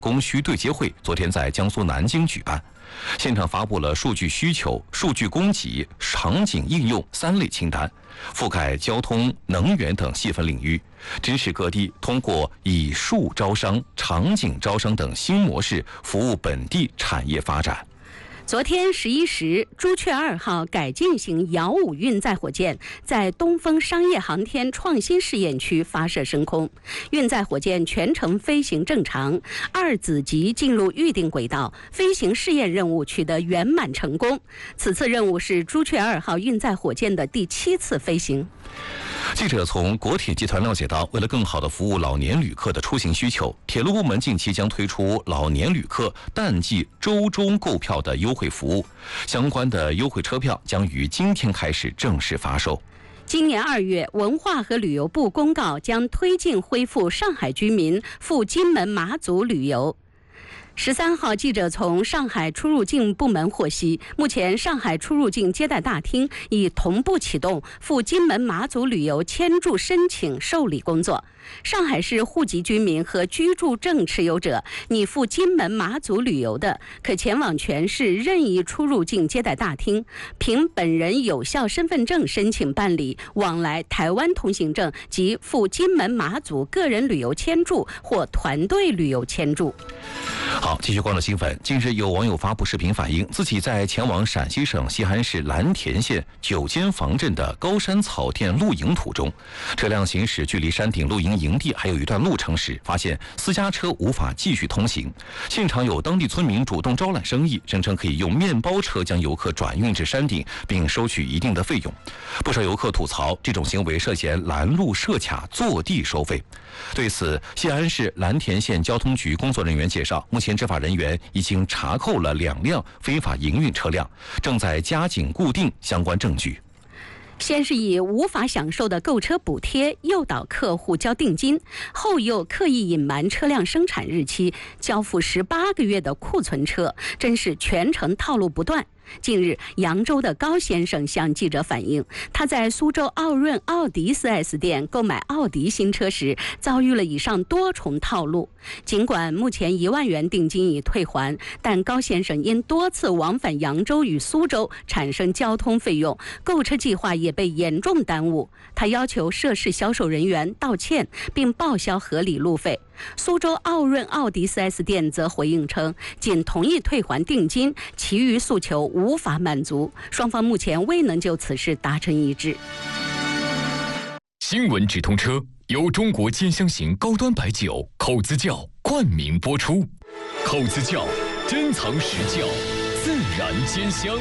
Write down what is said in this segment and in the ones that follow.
供需对接会昨天在江苏南京举办，现场发布了数据需求、数据供给、场景应用3类清单，覆盖交通、能源等细分领域，支持各地通过以数招商、场景招商等新模式服务本地产业发展。 昨天11时，朱雀2号改进型遥5运载火箭在东风商业航天创新试验区发射升空，运载火箭全程飞行正常，2子级进入预定轨道，飞行试验任务取得圆满成功。此次任务是朱雀2号运载火箭的第7次飞行。 记者从国铁集团了解到，为了更好地服务老年旅客的出行需求，铁路部门近期将推出老年旅客淡季周中购票的优惠服务，相关的优惠车票将于今天开始正式发售。 今年2月，文化和旅游部公告将推进恢复上海居民赴金门、马祖旅游。13号，记者从上海出入境部门获悉，目前上海出入境接待大厅已同步启动赴金门、马祖旅游签注申请受理工作。上海市户籍居民和居住证持有者，拟赴金门、马祖旅游的，可前往全市任意出入境接待大厅，凭本人有效身份证申请办理往来台湾通行证及赴金门、马祖个人旅游签注或团队旅游签注。 好，继续关注新闻。近日有网友发布视频反映，自己在前往陕西省西安市蓝田县9间房镇的高山草甸露营途中，车辆行驶距离山顶露营营地还有一段路程时，发现私家车无法继续通行。现场有当地村民主动招揽生意，声称可以用面包车将游客转运至山顶，并收取一定的费用。不少游客吐槽，这种行为涉嫌拦路设卡、坐地收费。对此，西安市蓝田县交通局工作人员介绍，目前执法人员已经查扣了2辆非法营运车辆，正在加紧固定相关证据。 先是以无法享受的购车补贴诱导客户交定金，后又刻意隐瞒车辆生产日期，交付18个月的库存车，真是全程套路不断。近日，扬州的高先生向记者反映，他在苏州奥润奥迪 4S 店购买奥迪新车时，遭遇了以上多重套路。尽管目前1万元定金已退还，但高先生因多次往返扬州与苏州产生交通费用，购车计划也被严重耽误。他要求涉事销售人员道歉并报销合理路费。苏州奥润奥迪 4S 店则回应称，仅同意退还定金，其余诉求无法满足，双方目前未能就此事达成一致。 新闻直通车由中国尖香型高端白酒口子窖冠名播出，口子窖珍藏实窖，自然尖香。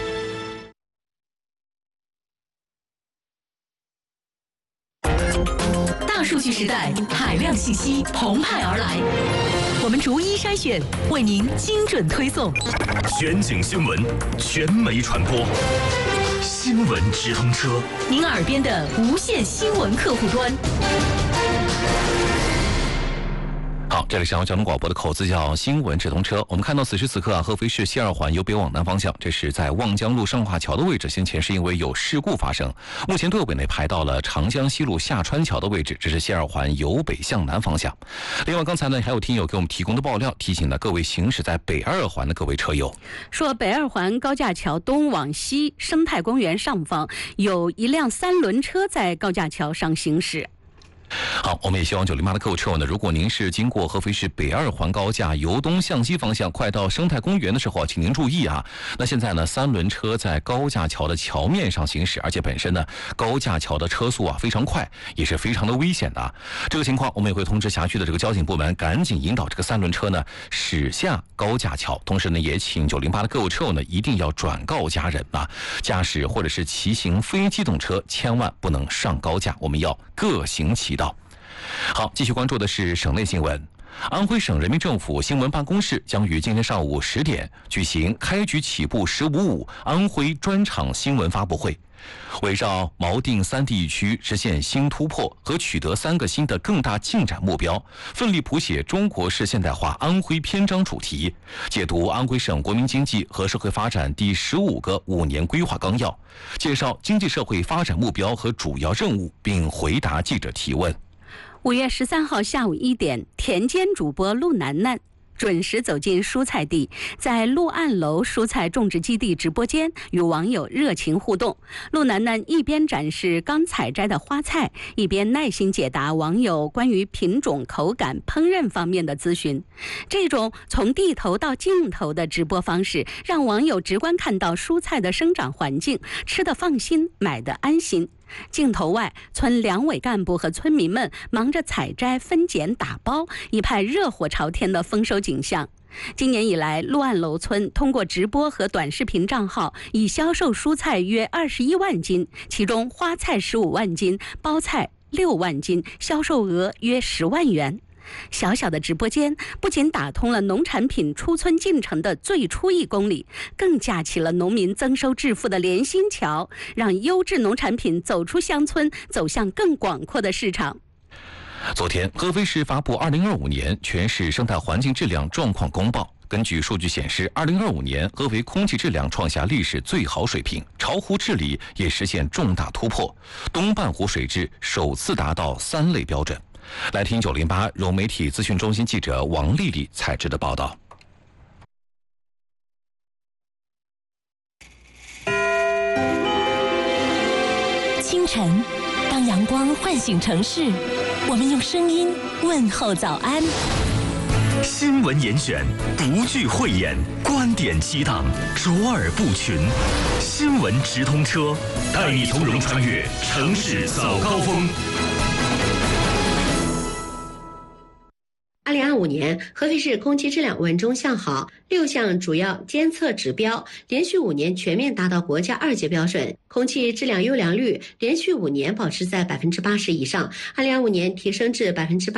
大数据时代，海量信息澎湃而来，我们逐一筛选，为您精准推送。 全景新闻，全媒传播，新闻直通车， 您耳边的无线新闻客户端。 好，这里是交通广播的口子窖新闻直通车。我们看到此时此刻合肥市西二环由北往南方向，这是在望江路上化桥的位置，先前是因为有事故发生，目前队尾内排到了长江西路下川桥的位置，这是西二环由北向南方向。另外刚才呢还有听友给我们提供的爆料，提醒了各位行驶在北二环的各位车友， 说北二环高架桥东往西生态公园上方有一辆3轮车在高架桥上行驶。 好，我们也希望908的客户车友呢，如果您是经过合肥市北二环高架由东向西方向，快到生态公园的时候，请您注意啊。那现在呢，3轮车在高架桥的桥面上行驶，而且本身呢，高架桥的车速非常快，也是非常的危险的啊。这个情况，我们也会通知辖区的这个交警部门，赶紧引导这个3轮车呢驶下高架桥。同时呢，也请908的客户车友呢，一定要转告家人啊，驾驶或者是骑行非机动车千万不能上高架，我们要各行其道。好，继续关注的是省内新闻。安徽省人民政府新闻办公室将于今天上午10点举行开局起步15.5安徽专场新闻发布会，围绕锚定3地区实现新突破和取得3个新的更大进展目标，奋力谱写中国式现代化安徽篇章主题，解读安徽省国民经济和社会发展第15个5年规划纲要，介绍经济社会发展目标和主要任务，并回答记者提问。 5月13号下午1点，田间主播陆楠楠准时走进蔬菜地，在陆岸楼蔬菜种植基地直播间与网友热情互动。陆楠楠一边展示刚采摘的花菜，一边耐心解答网友关于品种、口感、烹饪方面的咨询。这种从地头到镜头的直播方式，让网友直观看到蔬菜的生长环境，吃得放心，买得安心。镜头外，村两委干部和村民们忙着采摘、分拣、打包，一派热火朝天的丰收景象。今年以来，陆岸楼村通过直播和短视频账号，已销售蔬菜约21万斤，其中花菜15万斤，包菜6万斤，销售额约10万元。小小的直播间不仅打通了农产品出村进程的最初1公里，更架起了农民增收致富的连心桥，让优质农产品走出乡村，走向更广阔的市场。 昨天，合肥市发布2025年全市生态环境质量状况公报。根据数据显示，2025年合肥空气质量创下历史最好水平，巢湖治理也实现重大突破，东半湖水质首次达到3类标准。来听908融媒体资讯中心记者王丽丽采制的报道。 清晨，当阳光唤醒城市，我们用声音问候早安。 新闻严选，不惧讳言，观点激荡，卓尔不群。新闻直通车，带你从容穿越城市早高峰。 2025年，合肥市空气质量稳中向好，6项主要监测指标连续5年全面达到国家2级标准，空气质量优良率连续5年保持在80%以上，2025年提升至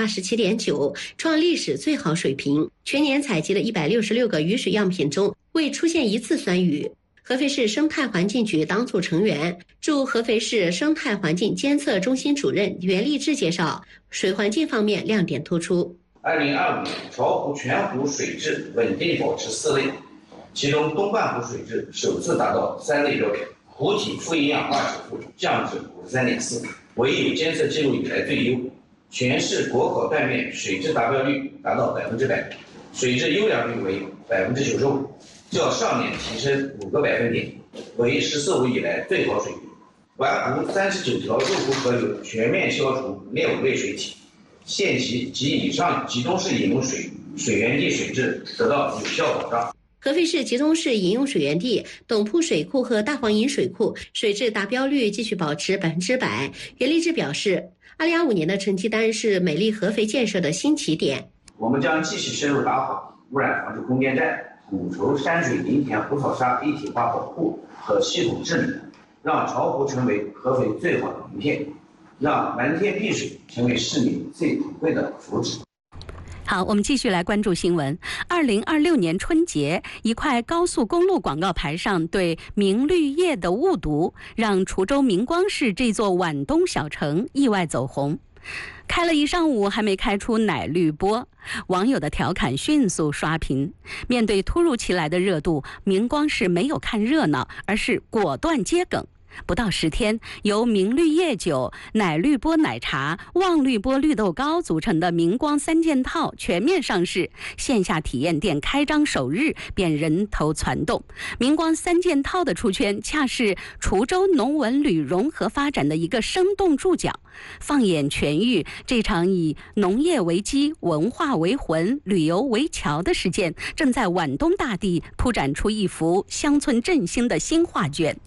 87.9%，创历史最好水平。全年采集的166个雨水样品中，未出现1次酸雨。合肥市生态环境局党组成员、驻合肥市生态环境监测中心主任袁立志介绍，水环境方面亮点突出。 2025年，巢湖全湖水质稳定保持4类，其中东半湖水质首次达到3类标准，湖体富营养化指数降至53.4，为有监测记录以来最优。全市国考断面水质达标率达到100%，水质优良率为95%，较上年提升5个百分点，为“十四五”以来最好水平。环湖39条入湖河流全面消除劣5类水体。县级及以上集中式饮用水源地水质得到有效保障。 合肥市集中式饮用水源地董铺水库和大黄引水库水质达标率继续保持100%。袁立志表示，2025年的成绩单是美丽合肥建设的新起点。 我们将继续深入打好污染防治攻坚战，统筹山水林田湖草沙一体化保护和系统治理，让巢湖成为合肥最好的名片，让蓝天碧水成为市民最宝贵的福祉。 好，我们继续来关注新闻。2026年春节，一块高速公路广告牌上对明绿叶的误读，让滁州明光市这座皖东小城意外走红。开了一上午还没开出奶绿波，网友的调侃迅速刷屏。面对突如其来的热度，明光市没有看热闹，而是果断接梗。不到10天，由明绿叶酒、奶绿波奶茶、旺绿波绿豆糕组成的明光3件套全面上市。线下体验店开张首日便人头攒动。明光3件套的出圈，恰是滁州农文旅融合发展的一个生动注脚。放眼全域，这场以农业为基、文化为魂、旅游为桥的实践，正在皖东大地铺展出一幅乡村振兴的新画卷。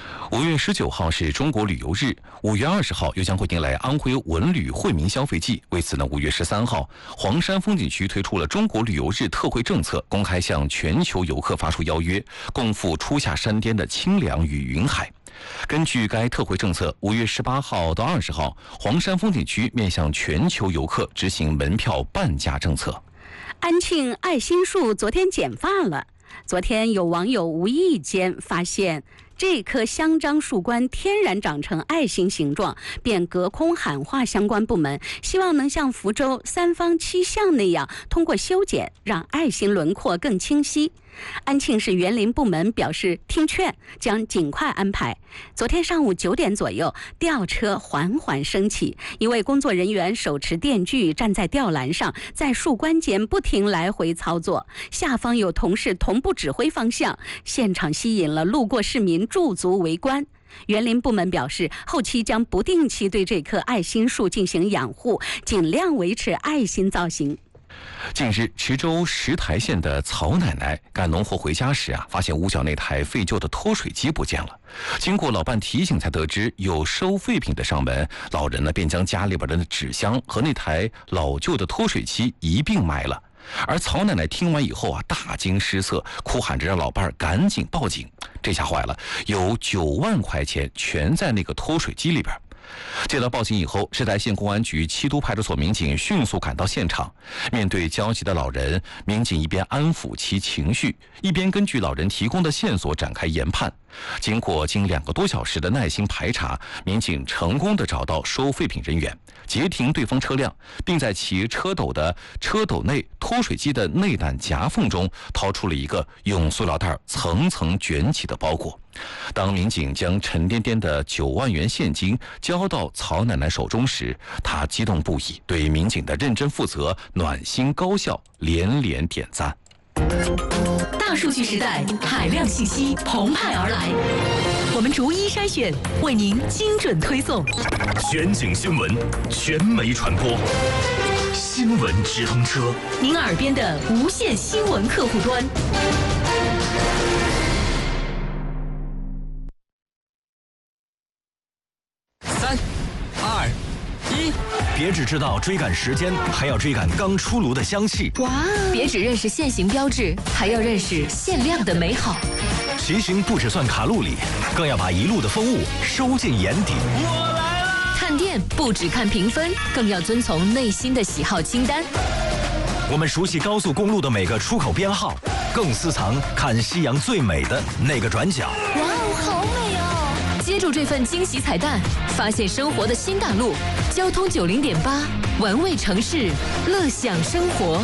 5月19号是中国旅游日，5月20号又将会迎来安徽文旅惠民消费季。为此呢，5月13号，黄山风景区推出了中国旅游日特惠政策，公开向全球游客发出邀约，共赴初夏山巅的清凉与云海。根据该特惠政策，5月18号到20号，黄山风景区面向全球游客执行门票半价政策。 安庆爱心树昨天剪发了。昨天有网友无意间发现这棵香樟树冠天然长成爱心形状，便隔空喊话相关部门，希望能像福州三坊七巷那样，通过修剪让爱心轮廓更清晰。安庆市园林部门表示听劝，将尽快安排。昨天上午9点左右，吊车缓缓升起，一位工作人员手持电锯站在吊篮上，在树冠间不停来回操作，下方有同事同步指挥方向，现场吸引了路过市民驻足围观。园林部门表示，后期将不定期对这棵爱心树进行养护，尽量维持爱心造型。 近日，池州石台县的曹奶奶赶农活回家时发现屋角那台废旧的脱水机不见了。经过老伴提醒，才得知有收废品的上门，老人便将家里边的纸箱和那台老旧的脱水机一并埋了。而曹奶奶听完以后大惊失色，哭喊着让老伴赶紧报警。这下坏了，有9万块钱全在那个脱水机里边。接到报警以后，石台县公安局七都派出所民警迅速赶到现场。面对焦急的老人，民警一边安抚其情绪，一边根据老人提供的线索展开研判。经2个多小时的耐心排查，民警成功地找到收废品人员，截停对方车辆，并在其车斗内脱水机的内胆夹缝中掏出了一个用塑料袋层层卷起的包裹。当民警将沉甸甸的9万元现金交到曹奶奶手中时，她激动不已，对民警的认真负责、暖心高效连连点赞。 大数据时代，海量信息澎湃而来，我们逐一筛选，为您精准推送。 全景新闻，全媒传播，新闻直通车， 您耳边的无线新闻客户端。 3、2、1，别只知道追赶时间，还要追赶刚出炉的香气。 哇！别只认识限行标志，还要认识限量的美好。 骑行不只算卡路里，更要把一路的风物收进眼底。我来了！ 看店不只看评分，更要遵从内心的喜好清单。 我们熟悉高速公路的每个出口编号，更私藏看夕阳最美的那个转角。 哇哦，好美哦！接住这份惊喜彩蛋，发现生活的新大陆。交通90.8，玩味城市，乐享生活。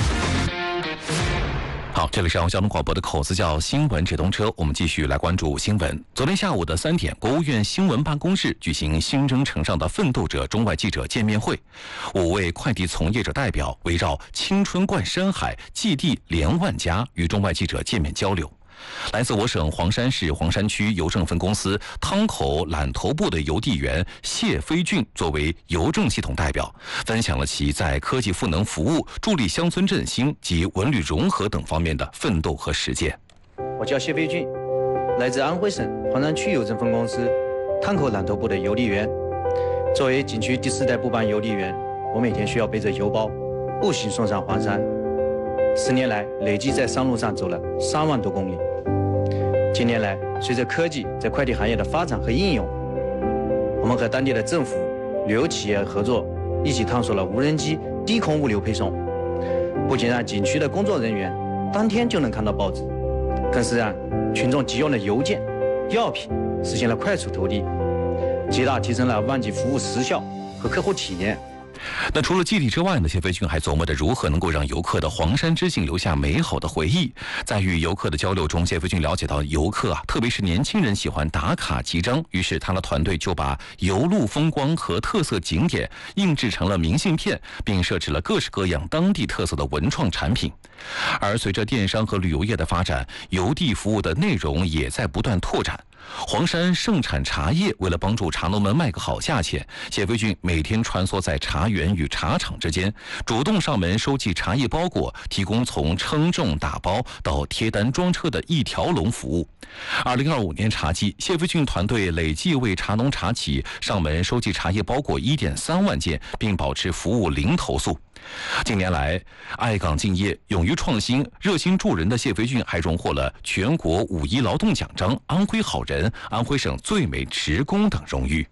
好，这里是交通广播的口子叫新闻直通车，我们继续来关注新闻。昨天下午的3点，国务院新闻办公室举行新征程上的奋斗者中外记者见面会，5位快递从业者代表围绕青春冠山海，寄递连万家与中外记者见面交流。来自我省黄山市黄山区邮政分公司汤口揽头部的邮递员谢飞俊作为邮政系统代表，分享了其在科技赋能服务、助力乡村振兴及文旅融合等方面的奋斗和实践。 我叫谢飞俊，来自安徽省黄山区邮政分公司汤口揽头部的邮递员。作为景区第4代部办邮递员，我每天需要背着邮包步行送上黄山。10年来，累计在山路上走了3万多公里。近年来，随着科技在快递行业的发展和应用，我们和当地的政府、旅游企业合作，一起探索了无人机低空物流配送，不仅让景区的工作人员当天就能看到报纸，更是让群众急用的邮件、药品实现了快速投递，极大提升了万级服务时效和客户体验。 那除了寄递之外呢，谢飞俊还琢磨着如何能够让游客的黄山之行留下美好的回忆。在与游客的交流中，谢飞俊了解到游客特别是年轻人喜欢打卡集章，于是他的团队就把游路风光和特色景点印制成了明信片，并设置了各式各样当地特色的文创产品。而随着电商和旅游业的发展，邮递服务的内容也在不断拓展。黄山盛产茶叶，为了帮助茶农们卖个好价钱，谢飞俊每天穿梭在茶园与茶厂之间，主动上门收集茶叶包裹，提供从称重打包到贴单装车的一条龙服务。2025年茶季，谢飞俊团队累计为茶农茶企上门收集茶叶包裹1.3万件，并保持服务零投诉。近年来，爱岗敬业、勇于创新、热心助人的谢飞俊还荣获了全国5一劳动奖章、安徽好人、安徽省最美职工等荣誉。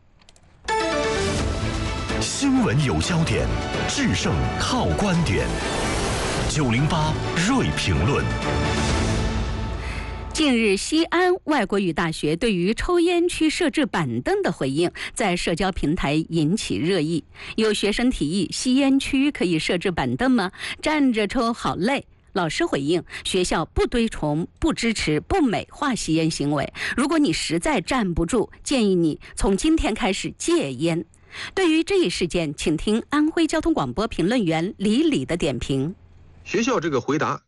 新闻有焦点，制胜靠观点。908锐评论。 近日，西安外国语大学对于抽烟区设置板凳的回应，在社交平台引起热议。有学生提议，吸烟区可以设置板凳吗？站着抽好累。老师回应，学校不推崇、不支持、不美化吸烟行为。如果你实在站不住，建议你从今天开始戒烟。对于这一事件，请听安徽交通广播评论员李李的点评。 学校这个回答